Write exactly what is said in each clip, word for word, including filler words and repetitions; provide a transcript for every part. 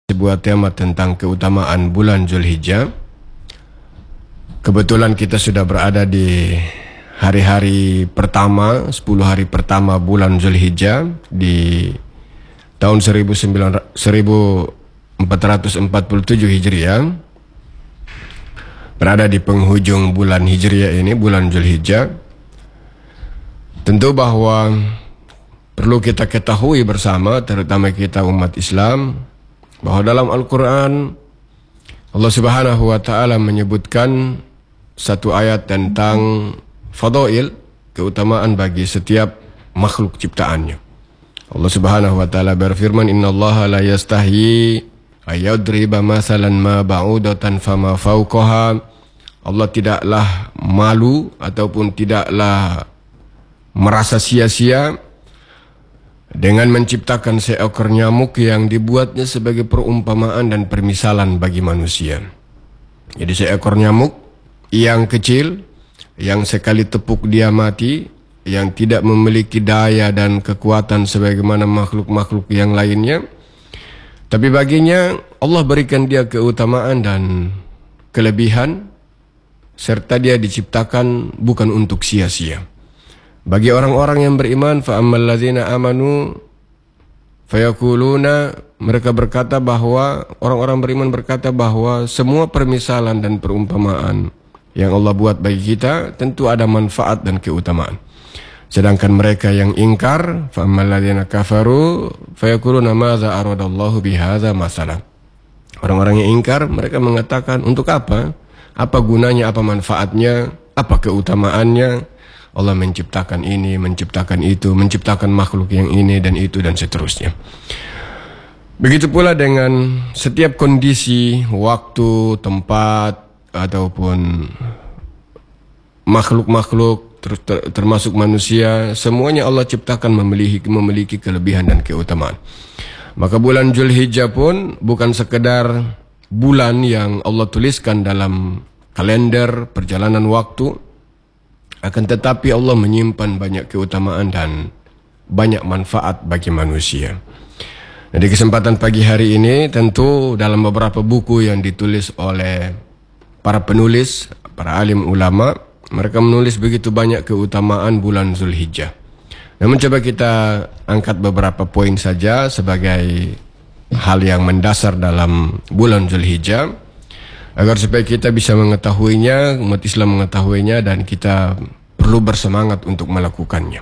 Sebuah tema tentang keutamaan bulan Zulhijjah. Kebetulan kita sudah berada di hari-hari pertama, sepuluh hari pertama bulan Zulhijjah di tahun seribu empat ratus empat puluh tujuh Hijriah. Berada di penghujung bulan Hijriah ini, bulan Zulhijjah. Tentu bahwa perlu kita ketahui bersama, terutama kita umat Islam, bahwa dalam Al-Quran Allah Subhanahu wa Ta'ala menyebutkan satu ayat tentang fadail, keutamaan bagi setiap makhluk ciptaannya. Allah Subhanahu wa Ta'ala berfirman, innallaha la yastahyi ayyadriba masalan ma ba'udatan fama fawqaha. Allah tidaklah malu ataupun tidaklah merasa sia-sia dengan menciptakan seekor nyamuk yang dibuatnya sebagai perumpamaan dan permisalan bagi manusia. Jadi seekor nyamuk yang kecil, yang sekali tepuk dia mati, yang tidak memiliki daya dan kekuatan sebagaimana makhluk-makhluk yang lainnya, tapi baginya Allah berikan dia keutamaan dan kelebihan, serta dia diciptakan bukan untuk sia-sia. Bagi orang-orang yang beriman, fa ammal ladzina amanu fayaquluna, mereka berkata bahwa orang-orang beriman berkata bahwa semua permisalan dan perumpamaan yang Allah buat bagi kita tentu ada manfaat dan keutamaan. Sedangkan mereka yang ingkar, fa ammal ladzina kafaru fayaquluna madza aradallahu bihadza masalan. Orang-orang yang ingkar, mereka mengatakan, untuk apa? Apa gunanya, apa manfaatnya, apa keutamaannya? Allah menciptakan ini, menciptakan itu, menciptakan makhluk yang ini dan itu dan seterusnya. Begitu pula dengan setiap kondisi, waktu, tempat, ataupun makhluk-makhluk ter ter termasuk manusia, semuanya Allah ciptakan memiliki, memiliki kelebihan dan keutamaan. Maka bulan Zulhijjah pun bukan sekedar bulan yang Allah tuliskan dalam kalender perjalanan waktu, akan tetapi Allah menyimpan banyak keutamaan dan banyak manfaat bagi manusia. Nah, di kesempatan pagi hari ini tentu dalam beberapa buku yang ditulis oleh para penulis, para alim ulama, mereka menulis begitu banyak keutamaan bulan Zulhijjah. Namun coba kita angkat beberapa poin saja sebagai hal yang mendasar dalam bulan Zulhijjah, agar supaya kita bisa mengetahuinya, umat Islam mengetahuinya, dan kita perlu bersemangat untuk melakukannya.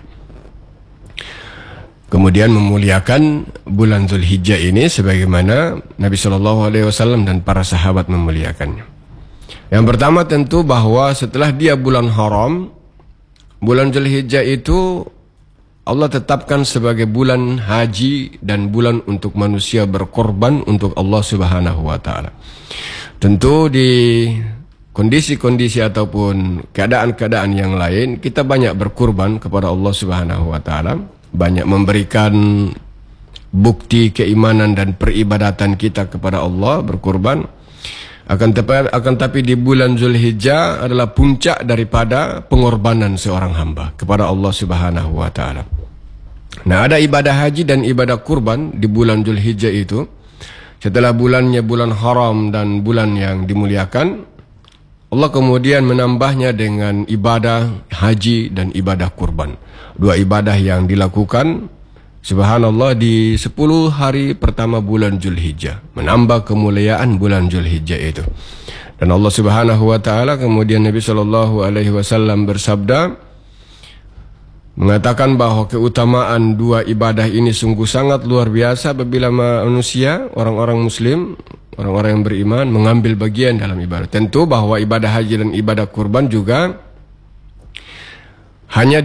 Kemudian memuliakan bulan Zulhijjah ini sebagaimana Nabi Shallallahu Alaihi Wasallam dan para sahabat memuliakannya. Yang pertama tentu bahwa setelah dia bulan haram, bulan Zulhijjah itu Allah tetapkan sebagai bulan haji dan bulan untuk manusia berkorban untuk Allah Subhanahu wa Ta'ala. Tentu di kondisi-kondisi ataupun keadaan-keadaan yang lain, kita banyak berkurban kepada Allah Subhanahu wa Ta'ala, banyak memberikan bukti keimanan dan peribadatan kita kepada Allah, berkurban. Akan tapi, akan tapi di bulan Zulhijjah adalah puncak daripada pengorbanan seorang hamba kepada Allah Subhanahu wa Ta'ala. Nah, ada ibadah haji dan ibadah kurban di bulan Zulhijjah itu. Setelah bulannya bulan haram dan bulan yang dimuliakan, Allah kemudian menambahnya dengan ibadah haji dan ibadah kurban. Dua ibadah yang dilakukan, subhanallah, di sepuluh hari pertama bulan Zulhijjah, menambah kemuliaan bulan Zulhijjah itu. Dan Allah Subhanahu wa Ta'ala kemudian Nabi Shallallahu Alaihi Wasallam bersabda, mengatakan bahwa keutamaan dua ibadah ini sungguh sangat luar biasa apabila manusia, orang-orang muslim, orang-orang yang beriman mengambil bagian dalam ibadah. Tentu bahwa ibadah haji dan ibadah kurban juga hanya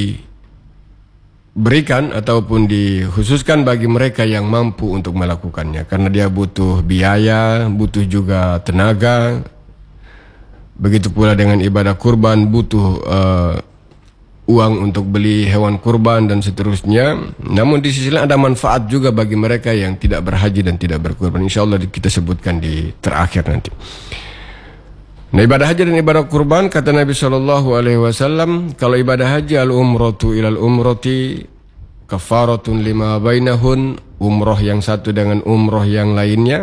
diberikan ataupun dikhususkan bagi mereka yang mampu untuk melakukannya, karena dia butuh biaya, butuh juga tenaga. Begitu pula dengan ibadah kurban, butuh uh, uang untuk beli hewan kurban dan seterusnya. Namun di sisi lain ada manfaat juga bagi mereka yang tidak berhaji dan tidak berkurban. Insya Allah kita sebutkan di terakhir nanti. Nah, ibadah haji dan ibadah kurban, kata Nabi Shallallahu Alaihi Wasallam, kalau ibadah haji al umratu ilal umrati kafaratun lima bainahun, umroh yang satu dengan umroh yang lainnya